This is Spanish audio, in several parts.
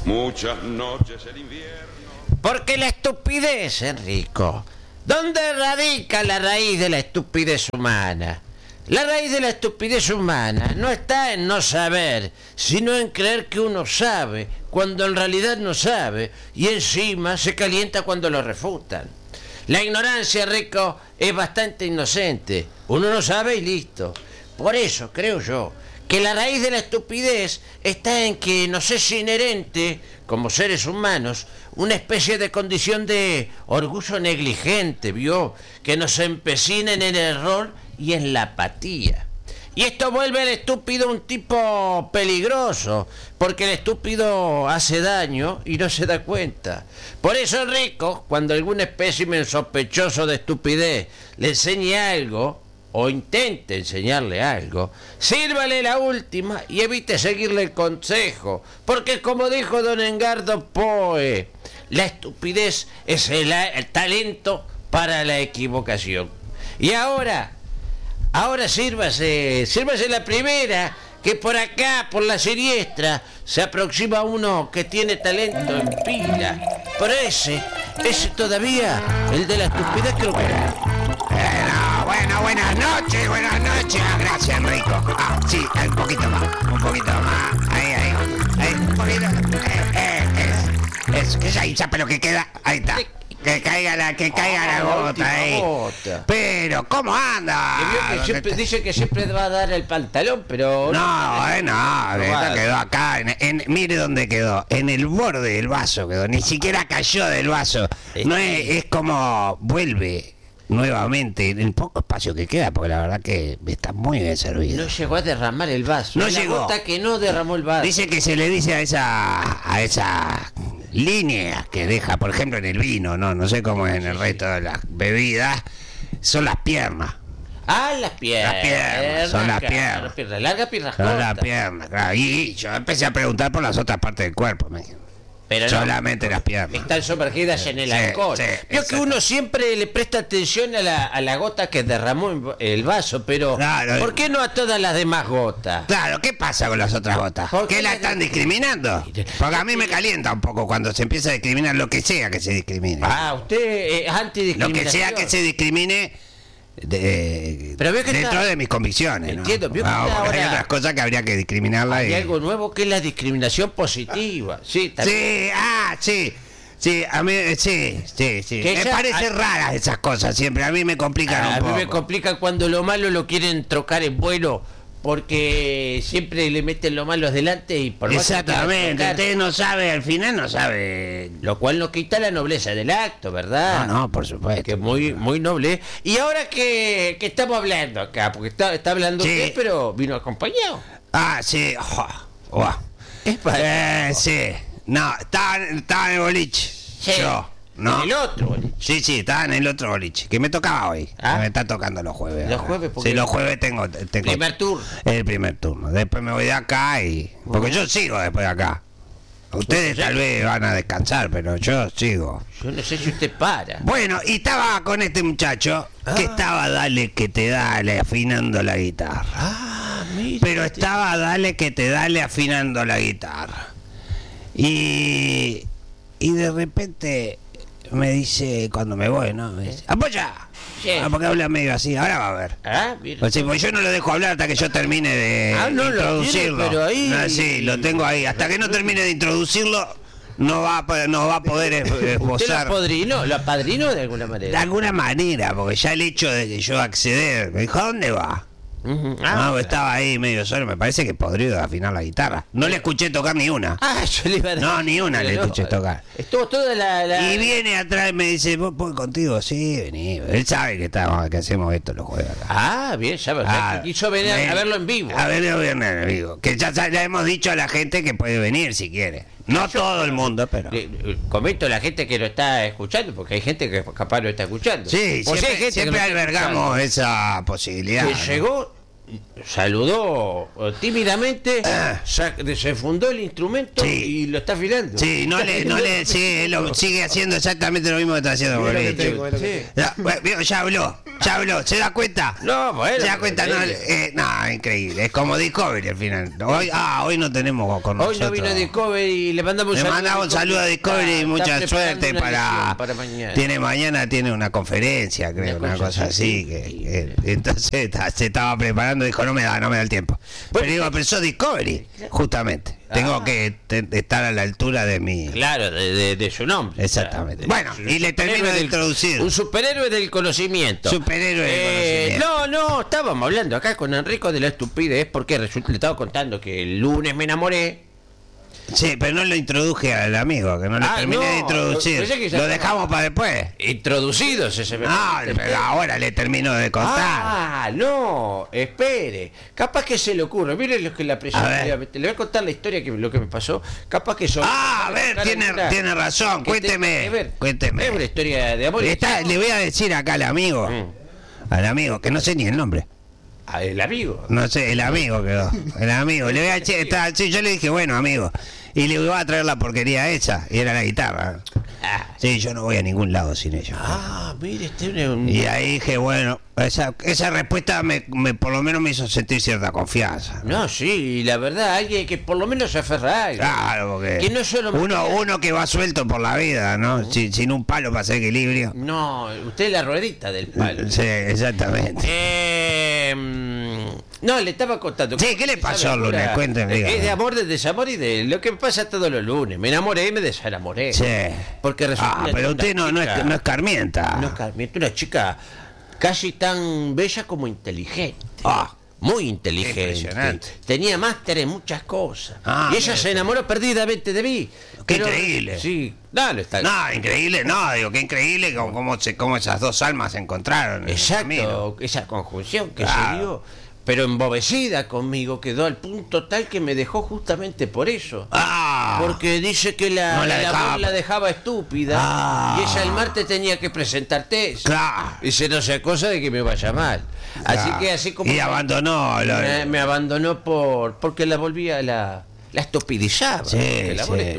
Muchas noches el invierno. Porque la estupidez, Enrico, ¿dónde radica la raíz de la estupidez humana? La raíz de la estupidez humana no está en no saber, sino en creer que uno sabe, cuando en realidad no sabe, y encima se calienta cuando lo refutan. La ignorancia, Enrico, es bastante inocente. Uno no sabe y listo. Por eso, creo yo, que la raíz de la estupidez está en que nos es inherente, como seres humanos, una especie de condición de orgullo negligente, ¿vio? Que nos empecina en el error y en la apatía. Y esto vuelve al estúpido un tipo peligroso, porque el estúpido hace daño y no se da cuenta. Por eso, Enrico, cuando algún espécimen sospechoso de estupidez le enseñe algo, o intente enseñarle algo, sírvale la última y evite seguirle el consejo, porque como dijo don Edgardo Poe, la estupidez es el talento para la equivocación. Y ahora sírvase la primera, que por acá, por la siniestra, se aproxima uno que tiene talento en pila. Pero ese todavía, el de la estupidez, creo que No, bueno, buenas noches. Gracias, Enrico. Sí, un poquito más. Ahí, un poquito. Es que ahí, sabe lo que queda. Ahí está. Que caiga la gota ahí. Gota. Pero, ¿cómo anda? Dice que siempre va a dar el pantalón, pero... No, esta quedó acá. Mire dónde quedó. En el borde del vaso quedó. Ni siquiera cayó del vaso. No es como vuelve nuevamente en el poco espacio que queda, porque la verdad que está muy bien servido. No llegó a derramar el vaso. No la llegó. Gota que no derramó el vaso. Dice que se le dice a esa línea que deja, por ejemplo, en el vino, no sé cómo es en el resto de las bebidas, son las piernas. Ah, las piernas. Son las piernas. Larga pierna Son corta. las piernas, claro. Y yo empecé a preguntar por las otras partes del cuerpo, me dijeron. Pero solamente las piernas. Están sumergidas en el Sí, alcohol. sí, Vio que uno siempre le presta atención a la gota que derramó el vaso, pero Claro. ¿por qué no a todas las demás gotas? Claro, ¿qué pasa con las otras gotas? ¿Por ¿Qué qué la las están discriminan? discriminando? Porque a mí me calienta un poco cuando se empieza a discriminar lo que sea que se discrimine. Ah, usted es Lo antidiscriminación. que sea que se discrimine Pero veo que dentro está... de mis convicciones, ¿no? Entiendo, veo que está Porque hay ahora- otras cosas que habría que discriminarla. Hay algo nuevo que es la discriminación positiva. Sí, también. Sí, a mí, sí. Que Me ya- parecen raras esas cosas siempre, a mí me complican un A poco. mí me complica cuando lo malo lo quieren trocar en bueno, porque siempre le meten lo malo delante y por más que quieran Exactamente, trocar, usted no sabe, al final no sabe. lo cual no quita la nobleza del acto, ¿verdad? No, por supuesto. Que es muy noble. Y ahora que estamos hablando acá, porque está hablando Sí. usted, pero vino acompañado. Sí. Es para... Sí. No, estaba en el boliche. Sí. Yo. No. En el otro boliche. Sí, estaba en el otro boliche, que me tocaba hoy. Ah. Me está tocando los jueves. Los ahora. jueves, porque- Sí, los jueves tengo Primer turno. el primer turno. Después me voy de acá y... Porque yo sigo después de acá. Ustedes tal vez van a descansar, pero yo sigo. Yo no sé si usted para. Bueno, y estaba con este muchacho que estaba dale que te dale afinando la guitarra. Ah, mira. Pero estaba dale que te dale afinando la guitarra. Y de repente me dice, cuando me voy, ¿no? Me dice, ¡apoya! Sí. Porque habla medio así, ahora va a ver. Ah, mira. O sea, pues yo no lo dejo hablar hasta que yo termine de No, lo introducirlo. tiene, pero ahí... No, sí, lo tengo ahí. Hasta que no termine de introducirlo, no va a poder ¿Usted esbozar. lo apadrinó de alguna De manera? alguna manera, porque ya el hecho de que yo acceder, me dijo, ¿a dónde va? Ujú. No, estaba ahí medio solo, me parece que podrido de afinar la guitarra. No le escuché tocar ni una. Yo le iba a decir. No, ni una le Pero escuché tocar. Estuvo toda la... Y viene atrás y me dice, ¿vos puedo contigo? Sí, vení. Él sabe que hacemos esto los jueves acá. Ah, bien, ya verdad. Quiso venir a verlo en vivo. A verlo en vivo. Que ya le hemos dicho a la gente que puede venir si quiere. No todo el mundo, pero... Comento a la gente que lo está escuchando, porque hay gente que capaz lo está escuchando. Sí, O sea, hay gente siempre que lo está albergamos esa posibilidad. escuchando, que ¿no? llegó saludó tímidamente, se fundó el instrumento y lo está afilando. Sí, sí, él sigue haciendo exactamente lo mismo que está haciendo con él. Ya habló, ¿se da cuenta? No, bueno. ¿Se da cuenta? No, increíble, es como Discovery al final. Hoy no tenemos con nosotros. Hoy no vino Discovery y le mandamos un saludo a Discovery y mucha suerte para mañana. Mañana tiene una conferencia, creo, una cosa así, entonces se estaba preparando, dijo no me da el tiempo. Pero digo, pero sos Discovery, justamente. Tengo que estar a la altura de mi... Claro, de su nombre. Exactamente. Bueno, y le termino de introducir. Un superhéroe del conocimiento. Superhéroe del conocimiento. No, estábamos hablando acá con Enrico de la estupidez, porque resulta, le estaba contando que el lunes me enamoré. Sí, pero no lo introduje al amigo, que no le terminé de introducir. Lo dejamos para después. Introducidos ese. No, pero ahora le termino de contar. No, espere. Capaz que se le ocurre. Mire lo que la presión. Le voy a contar la historia lo que me pasó. Capaz que eso. A ver, tiene razón. Cuénteme. Cuénteme. Es una historia de amor. Le voy a decir acá al amigo. Al amigo, que no sé ni el nombre. ¿El amigo? No sé, el amigo quedó. El amigo. Le voy a decir, yo le dije, bueno, amigo. Y le iba a traer la porquería esa. Y era la guitarra. Sí, yo no voy a ningún lado sin ellos. Mire, Y ahí dije, bueno, esa respuesta por lo menos me hizo sentir cierta confianza. No, sí, la verdad, alguien que por lo menos se aferra a algo. Claro, porque que no solo uno que va suelto por la vida, ¿no? Sin un palo para hacer equilibrio. No, usted es la ruedita del palo. Sí, exactamente. No, le estaba contando. Sí, ¿qué le pasó el lunes? Cuénteme. Es de amor, de desamor y de lo que pasa todos los lunes. Me enamoré y me desenamoré. Sí. Porque resulta pero usted no es Carmienta. No es Carmienta, una chica casi tan bella como inteligente. Muy inteligente. Impresionante. Tenía máster en muchas cosas. Y ella se enamoró perdidamente de mí. Qué increíble. Sí, dale, está. No, increíble, digo, qué increíble cómo esas dos almas se encontraron. Exacto, esa conjunción que se dio. Pero embobecida conmigo, quedó al punto tal que me dejó justamente por eso. Porque dice que la dejaba estúpida. Y ella el martes tenía que presentar test. Dice, no sea cosa de que me vaya mal. Así que así como... Y abandonó. Me abandonó porque la volvía la estupidizaba. Sí.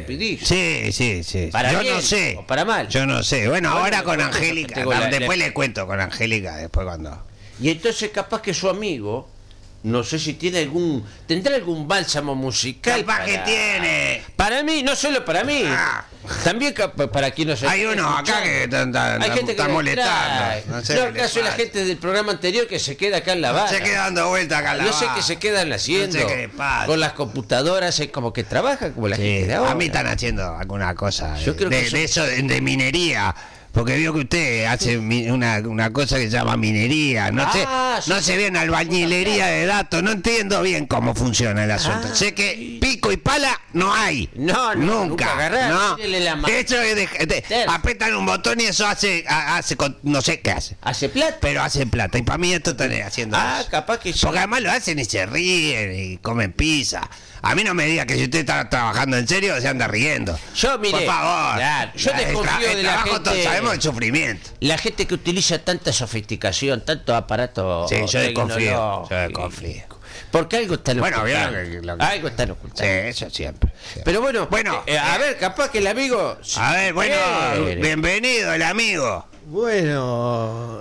Para yo bien, no sé. O para mal. Yo no sé. Bueno, ahora con Angélica. Después le cuento con Angélica, después cuando... Y entonces capaz que su amigo, no sé si tendrá algún bálsamo musical. Capaz que tiene. Para mí, no solo para mí. También para quien no se... Hay uno acá que está molestando. No, acaso la gente del programa anterior que se queda acá en la barra. Se queda dando vuelta acá en la barra. No sé qué se quedan haciendo. No sé qué le pasa. Con las computadoras, es como que trabaja como la gente de ahora. A mí están haciendo alguna cosa Yo creo que de eso, de minería. Porque veo que usted hace una cosa que se llama minería. No sé bien, albañilería de datos. No entiendo bien cómo funciona el asunto. Sé que pico y pala no hay. Nunca agarrar. No. De hecho, apretan un botón y eso hace no sé qué hace. ¿Hace plata? Pero hace plata. Y para mí esto está haciendo eso. Capaz que sí. Porque además lo hacen y se ríen y comen pizza. A mí no me diga que si usted está trabajando en serio se anda riendo. Yo, mire, por favor. Yo desconfío de la gente. Todos sabemos el sufrimiento. La gente que utiliza tanta sofisticación, tanto aparato. Sí, yo desconfío. Porque algo están ocultando. Algo están ocultando. Sí, eso siempre. Pero bueno, a ver, capaz que el amigo... A ver, bienvenido el amigo. Bueno,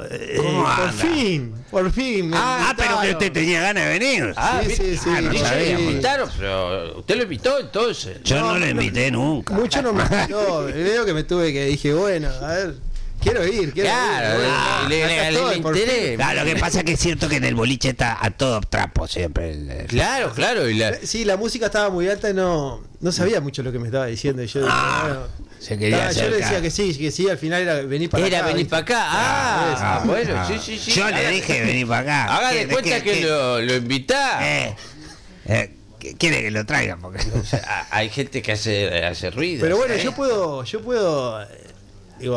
por fin. Pero que usted tenía ganas de venir. Sí. No sabía, me invitaron, pero usted lo invitó entonces. Yo no lo invité nunca. Mucho no me invitó. Veo que me tuve que dije, bueno, a ver, quiero ir. Le interés. Lo que pasa es que es cierto que en el boliche está a todo trapo siempre. Claro. Sí, la música estaba muy alta y no sabía mucho lo que me estaba diciendo. Y yo se quería yo le decía que sí, al final era venir para acá. Era venir para acá. Bueno, sí. Yo le dije venir para acá. Haga de cuenta que lo invitá. Quiere que lo traigan porque hay gente que hace ruido. Pero bueno, yo puedo digo,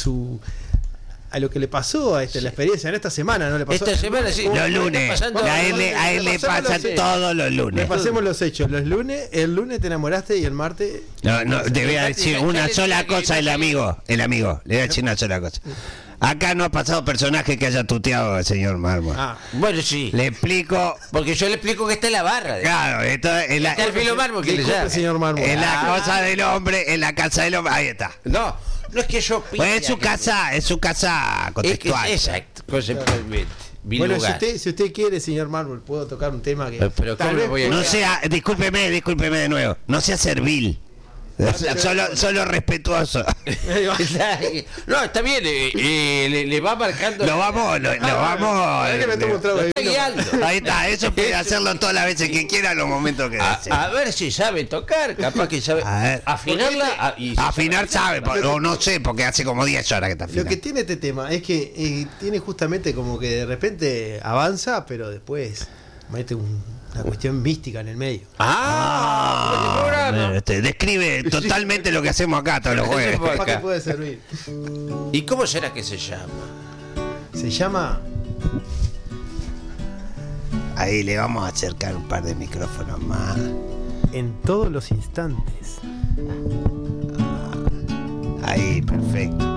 a lo que le pasó a la experiencia en esta semana, ¿no le pasó? Esta semana sí. Los lunes. A él le pasan todos los lunes. Repasemos los hechos. El lunes te enamoraste y el martes... No, debe decir una sola cosa el amigo. Le voy a decir una sola cosa. Acá no ha pasado personaje que haya tuteado al señor Mármol. Bueno, sí. Le explico. Porque yo le explico que está en la barra. Claro, esto es la, Está el filo Mármol que le Disculpe, llama. señor Mármol. es la cosa del hombre, en la casa del hombre. Ahí está. No es que yo pida Pues es su que- casa contextual. Exacto, conceptualmente. Mi Bueno, lugar. si usted quiere, señor Mármol, puedo tocar un tema que Pero ¿cómo lo voy a- No sea, discúlpeme de nuevo. No sea servil. Solo respetuoso. No, está bien, le va marcando. Lo vamos. Mirá que me tomo un trago de Está vino. guiando. Ahí está, eso puede hacerlo todas las veces que quiera, los momentos que desee. A ver si sabe tocar, capaz que sabe. A ver. Afinarla. Afinar sabe, o no sé, porque hace como 10 horas que está Lo que afinando. tiene este tema es que tiene justamente como que de repente avanza, pero después mete una cuestión mística en el medio. Describe totalmente lo que hacemos acá todos los jueves. ¿Para qué puede servir? ¿Y cómo será que se llama? Se llama Ahí le vamos a acercar un par de micrófonos más. En todos los instantes. Ahí, perfecto.